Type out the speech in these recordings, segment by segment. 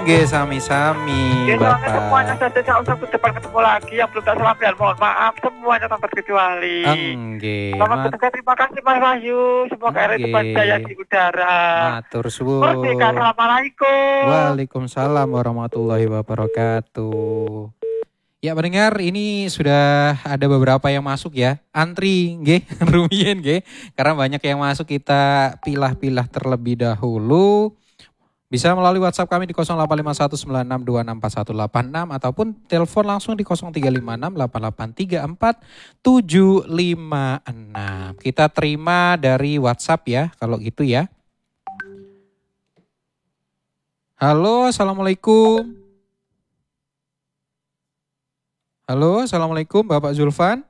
Nggih, sami-sami, Semuanya Bapak. saja saya usah ke depan ketemu lagi. Yang belum tak salamkan, mohon maaf semuanya tanpa terkecuali. Nggih, Selamat bertugas, terima kasih Mas Wahyu. Semoga RRI Tuban Jaya di udara. matur Merdeka, suwun. assalamualaikum. Waalaikumsalam warahmatullahi wabarakatuh. Ya pendengar, ini sudah ada beberapa yang masuk ya. Antri nggih, rumiyin nggih. Karena banyak yang masuk, kita pilah-pilah terlebih dahulu. Bisa melalui WhatsApp kami di 085196264186 ataupun telepon langsung di 0356883476. Kita terima dari WhatsApp ya, kalau gitu ya. Halo, Assalamualaikum. Halo, Assalamualaikum Bapak Zulfan.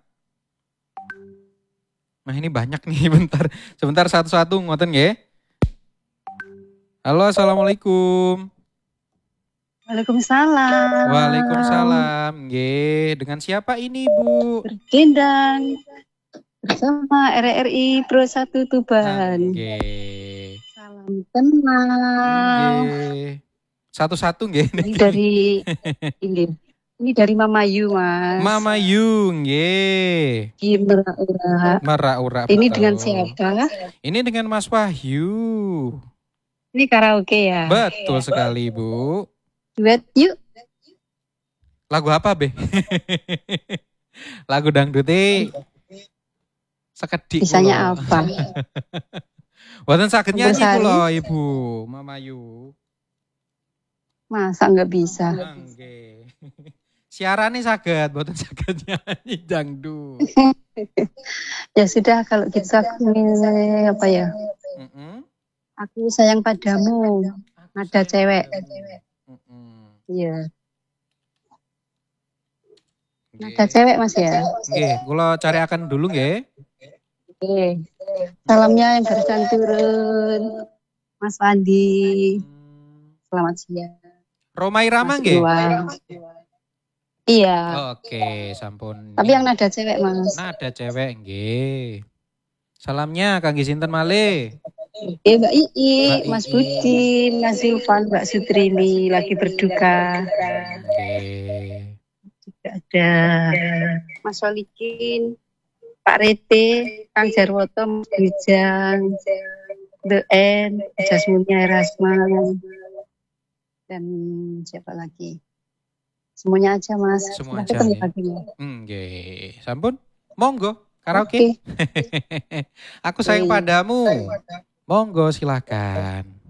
Nah ini banyak nih, sebentar satu-satu ngoten nggih. Halo, Assalamualaikum. Waalaikumsalam. Waalaikumsalam. Nggih, dengan siapa ini, Bu? Berdendang bersama RRI Pro 1 Tuban. Nggih. Salam kenal. Nggih. Satu-satu nggih. Ini dari Mama Yu, Mas. Mama Yu, nggih. Di Merak-Ura. Merak-Ura. Ini betul. dengan siapa? Ini dengan Mas Wahyu. Ini karaoke ya? Betul sekali, Bu. Duet yuk. Lagu apa, Be? Lagu dangdute. Sekedik. Bisanya apa? Boten saged nyanyi kula, Ibu, Mama Yu. Masa nggak bisa? Nggih. Siarane saged, boten saged nyanyi dangdut. Ya sudah, kalau gitu aku apa ya? Aku sayang padamu. Nada cewek. Iya. Nada cewek, Mas ya? Nggih, kula cari akan dulu nggih. Oke. Salamnya yang barusan turun. Mas Andi. Selamat siang. Roma Irama nggih? Iya. Oke, sampun. Tapi yang nada cewek, Mas. Nada cewek nggih. Salamnya kangge sinten malih? Mbak Ii, Mas Budi, Mas Zulfan, Mbak Sutrini lagi berduka. Nggih. Juga ada Mas Solikin, Pak Rete, Kang Jarwoto, Mas Bujang, The N, Jasmunya Erasma, dan siapa lagi? Semuanya aja, Mas. Semua aja. Nggih. Sampun. Monggo karaoke. Okay. Aku sayang padamu. Monggo silakan.